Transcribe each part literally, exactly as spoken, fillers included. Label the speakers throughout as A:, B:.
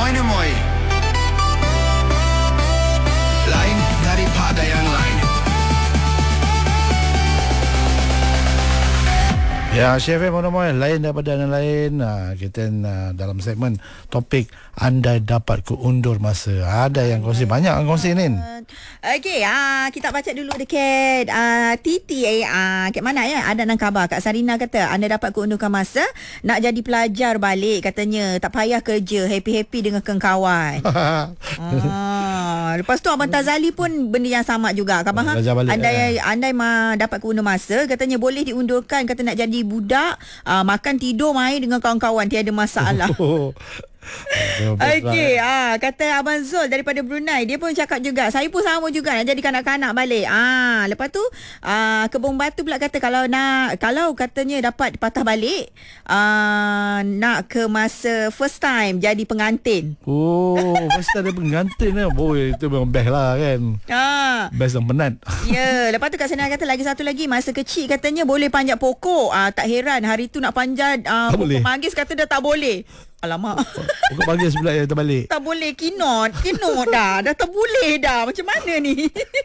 A: Moi na moi. Lain daripada yang lain.
B: Ya, Chef Monomoy, lain daripada yang lain. Ha, kita uh, dalam segmen topik andai dapat ku undur masa. Ada yang kongsi, banyak yang kongsi ni.
C: Okey, ah kita baca dulu dekat ah Titi eh ah kat mana ya? Ada nang khabar Kak Sarina kata anda dapat ku undurkan masa nak jadi pelajar balik katanya. Tak payah kerja, happy-happy dengan kawan. ah, lepas tu Abang Tazali pun benda yang sama juga. Khabar ha? Andai eh. andai ma dapat ku undur masa katanya boleh diundurkan kata nak jadi budak, uh, makan tidur main dengan kawan-kawan tiada masalah. Okey, ah kata Abang Zul daripada Brunei, dia pun cakap juga, saya pun sama juga nak jadi kanak-kanak balik. Ah lepas tu ah Kebun Batu pula kata kalau nak kalau katanya dapat patah balik, ah nak ke masa first time jadi pengantin.
B: Oh, first time dia pengantin lah. Boy, itu memang best lah kan. Ah. Best dan penat.
C: Ya, lepas tu Kak Sana kata lagi satu lagi, masa kecil katanya boleh panjat pokok. Ah tak heran hari tu nak panjat ah, pokok manggis kata dah tak boleh. Alamak.
B: Pokok manggis pula yang terbalik.
C: Tak boleh, kinot. Kinot dah. Dah tak boleh dah. Macam mana ni?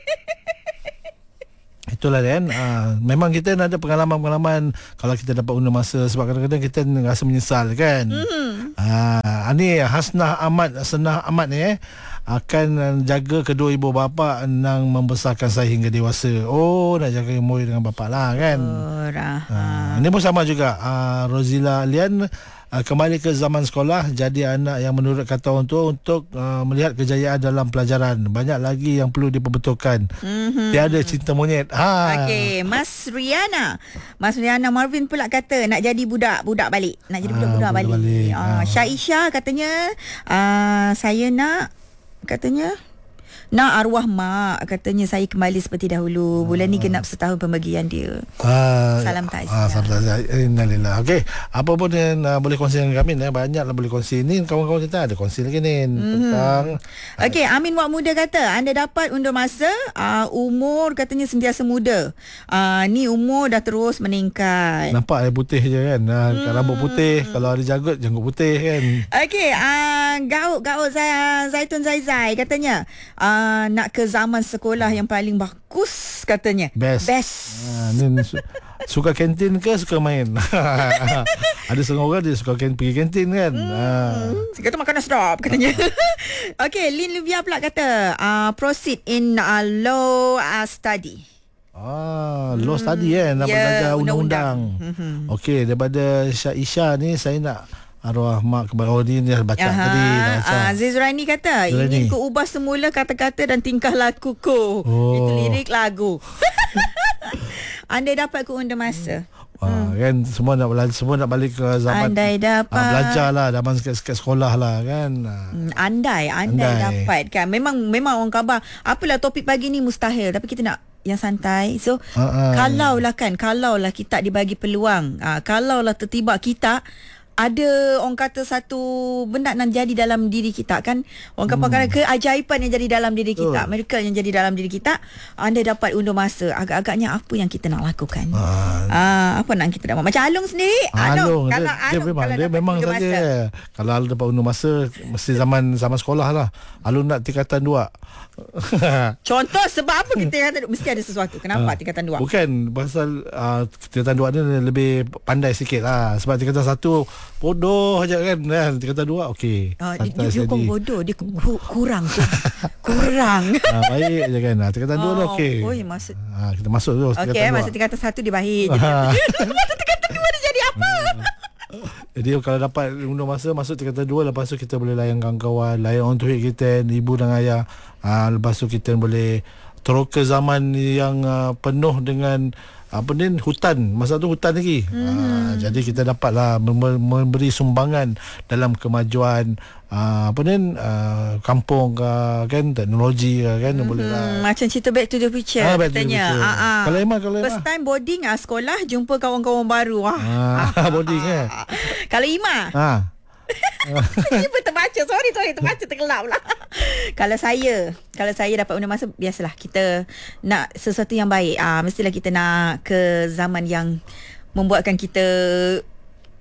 B: Itulah kan. Uh, memang kita ada pengalaman-pengalaman kalau kita dapat undur masa. Sebab kadang-kadang kita rasa menyesal kan. Mm. Uh, ni Hasnah Ahmad, Senah Ahmad ni eh. Akan jaga kedua ibu bapa nang membesarkan saya hingga dewasa. Oh, nak jaga umur dengan bapa lah kan. Oh, uh, ini pun sama juga. Uh, Rozila Lian Uh, kembali ke zaman sekolah, jadi anak yang menurut kata orang tua untuk uh, melihat kejayaan dalam pelajaran. Banyak lagi yang perlu diperbetulkan. Mm-hmm. Tiada cinta monyet. Ha. Okey,
C: Mas Riana. Mas Riana Marvin pula kata nak jadi budak budak balik. Nak jadi budak-budak ha, balik. balik. Uh, Syaisha katanya uh, saya nak katanya nak arwah mak katanya saya kembali seperti dahulu. Bulan ni genap setahun pembagian dia. Ah, salam takziah. Ah, salam takziah.
B: Innalillah. Okey, apa pun yang uh, boleh kongsi dengan kami eh, banyaklah boleh kongsi ni. Kawan-kawan kita ada kongsi lagi ni mm-hmm. tentang.
C: Okey, Amin Wak Muda kata anda dapat undur masa, uh, umur katanya sentiasa muda. Uh, ni umur dah terus meningkat.
B: Nampak air putih je kan. Uh, hmm. Rambut putih, kalau ada janggut janggut putih kan.
C: Okey, uh, gaut-gaut saya Zaitun Zaizai katanya uh, Uh, nak ke zaman sekolah yang paling bagus katanya.
B: Best.
C: Best.
B: Uh, ni su- suka kantin ke suka main? Ada setengah orang dia suka kan, pergi kantin kan. Hmm.
C: Uh. Kata makanan sedap katanya. Okey, Lin Livia pula kata uh, proceed in uh, law uh, study.
B: Ah, law hmm. study kan, nak yeah, belajar undang-undang. Mm-hmm. Okey, daripada Syaisha ni saya nak arwah mak kepada oh, ni dia baca Aha, tadi
C: uh, Zizrani kata Zizrani. Ingin ku ubah semula kata-kata dan tingkah lakuku. Oh. Itu lirik lagu. Andai dapat ku undur masa.
B: Wah, hmm. kan semua nak belajar, semua nak balik ke zaman
C: andai dapat
B: uh, belajar lah zaman sikit-sikit sekolah lah kan.
C: Hmm, andai, andai andai dapat kan. Memang memang orang khabar apalah topik pagi ni mustahil, tapi kita nak yang santai. So uh-uh. kalaulah kan, kalaulah kita dibagi peluang, uh, kalaulah tertiba kita ada orang kata satu benda yang jadi dalam diri kita kan, orang kata hmm. keajaiban yang jadi dalam diri kita, oh. miracle yang jadi dalam diri kita, anda dapat undur masa. Agak-agaknya apa yang kita nak lakukan? Ah, ah apa nak kita dapat? Macam Alung sendiri,
B: Alung,
C: kalau
B: dia,
C: Alung
B: dia memang,
C: kalau
B: dia memang saja. Kalau Alung dapat undur masa mesti zaman zaman sekolah lah. Alung nak tingkatan dua.
C: Contoh sebab apa kita tingkatan mesti ada sesuatu. Kenapa uh, tingkatan dua?
B: Bukan pasal uh, tingkatan dua ni lebih pandai sikit lah. Sebab tingkatan satu bodoh aja kan. Tingkatan dua okey.
C: Uh, dia dia bukan bodoh, dia ku, kurang tu. kurang.
B: uh, baik je kan. Tingkatan dua oh, tu okey.
C: Oh, maksud.
B: Uh, kita masuk tu.
C: Okey, masa tingkatan satu dia baik je. Masa tingkatan dua dia jadi apa?
B: Jadi kalau dapat undur masa masuk tingkatan dua, lepas tu kita boleh layan kawan-kawan, layan orang tua kita, ibu dan ayah. Ha, lepas tu kita boleh terus ke zaman yang uh, penuh dengan apa ni, hutan. Masa tu hutan lagi. Mm. Ha, jadi kita dapatlah memberi sumbangan dalam kemajuan uh, apa ni uh, kampung ke, kan, teknologi ke, kan, mm-hmm. boleh lah.
C: Macam cerita Back to the Future ha, katanya. Ha, ha.
B: Kalau Emma, kalau
C: first
B: Emma.
C: time boarding ah, sekolah jumpa kawan-kawan baru. Wah.
B: Ha, boarding eh.
C: Kalau Ima. Ha. Ini pun terbaca. Sorry, sorry, terbaca tergelap lah. Kalau saya Kalau saya dapat undur masa, biasalah kita nak sesuatu yang baik. Ah, mestilah kita nak ke zaman yang membuatkan kita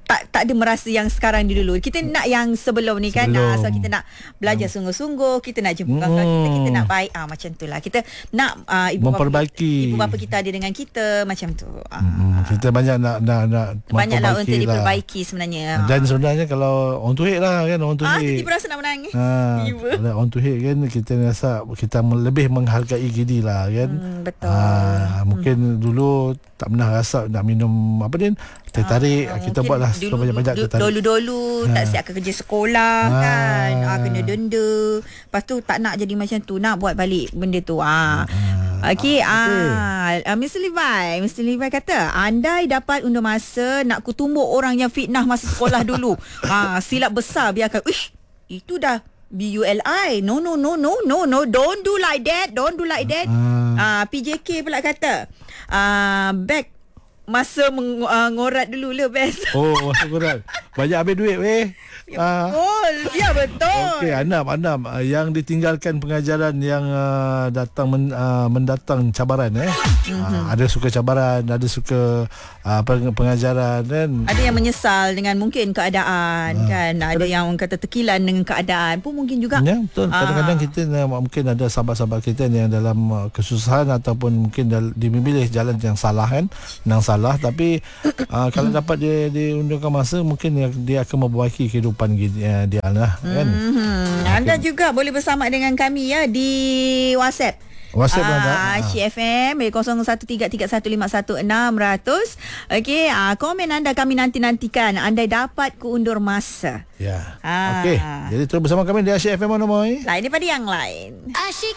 C: tak tak ada merasa yang sekarang ni dulu. Kita nak yang sebelum ni kan.
B: Sebelum.
C: Ah, so kita nak belajar sungguh-sungguh, kita nak jemput kakak
B: Hmm.
C: kita, kita nak baik ah macam tu lah. Kita nak ah, ibu
B: Memperbaiki.
C: bapa ibu bapa kita ada dengan kita macam tu. Ah.
B: Hmm, kita banyak nak nak nak
C: Banyaklah untuk
B: memperbaiki lah.
C: diperbaiki sebenarnya.
B: Dan sebenarnya kalau on to hit lah kan, on to
C: ah,
B: hit.
C: tiba-tiba rasa nak menangis.
B: Ha,
C: Tiba.
B: kalau on to hit kan kita rasa kita lebih menghargai diri lah kan.
C: Hmm, betul.
B: Ha, mungkin hmm. dulu tak pernah rasa nak minum apa ni, teh tarik.
C: Ah,
B: Kita
C: mungkin
B: buatlah
C: dulu-
B: banyak-banyak teh
C: du-
B: tarik.
C: Dulu-dulu tak siapkan kerja sekolah
B: Ah.
C: kan. Ah, kena denda. Lepas tu tak nak jadi macam tu, nak buat balik benda tu. Ah. Okey, ah, ah Mister Levi, Mister Levi kata, andai dapat undur masa nak kutumbuk orang yang fitnah masa sekolah dulu. Ah, silap besar biarkan. Uish, itu dah B U L I. No no no no no no, don't do like that. Don't do like that. Ah, P J K pula kata, ah, back masa mengorat dulu le best.
B: Oh, masa kurang. Banyak habis duit weh. Ah.
C: Betul. Ya betul.
B: Okey, Anam, Anam, uh, yang ditinggalkan pengajaran yang uh, datang men, uh, mendatang cabaran eh. Mm-hmm. Uh, ada suka cabaran, ada suka uh, peng- pengajaran kan.
C: Ada yang menyesal dengan mungkin keadaan kan. Ada yang orang kata terkilan dengan keadaan pun mungkin juga.
B: Ya, betul. Kadang-kadang
C: Ah.
B: kita uh, mungkin ada sahabat-sahabat kita yang dalam uh, kesusahan ataupun mungkin dal- dimilih jalan yang salah kan, yang salah, tapi uh, kalau dapat dia diundurkan masa, mungkin dia, dia akan memperbaiki kehidupan dia, dia lah kan.
C: Hmm. Anda juga boleh bersama dengan kami ya di WhatsApp.
B: WhatsApp
C: ah,
B: ada.
C: Cik F M kosong satu tiga tiga satu lima satu enam kosong kosong. Okey, ah, komen anda kami nanti-nantikan. Andai dapat keundur masa.
B: Ya.
C: Ah.
B: Okey. Jadi terus bersama kami di Asyik F M Monomoy.
C: Lain daripada yang lain.
D: Asyik